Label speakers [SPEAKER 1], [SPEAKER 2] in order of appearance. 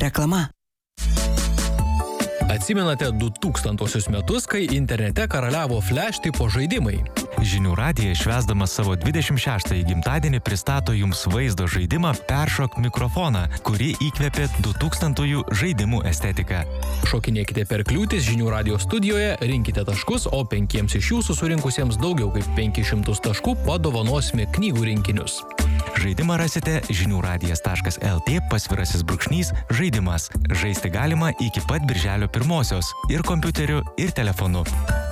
[SPEAKER 1] Reklama.
[SPEAKER 2] Atsimenate 2000 metus, kai internete karaliavo Flash tipo žaidimai.
[SPEAKER 3] Žinių radijas švęsdamas savo 26-ąjį gimtadienį pristato jums vaizdo žaidimą Peršok mikrofoną, kurį įkvėpė 2000-ųjų žaidimų estetiką.
[SPEAKER 2] Šokinėkite per kliūtis Žinių radijo studijoje, rinkite taškus, o 5 iš jūsų surinkusiems daugiau kaip 500 taškų padovanosime knygų rinkinius.
[SPEAKER 3] Žaidimą rasite žiniųradijas.lt /žaidimas. Žaisti galima iki pat birželio 1 ir kompiuteriu, ir telefonu.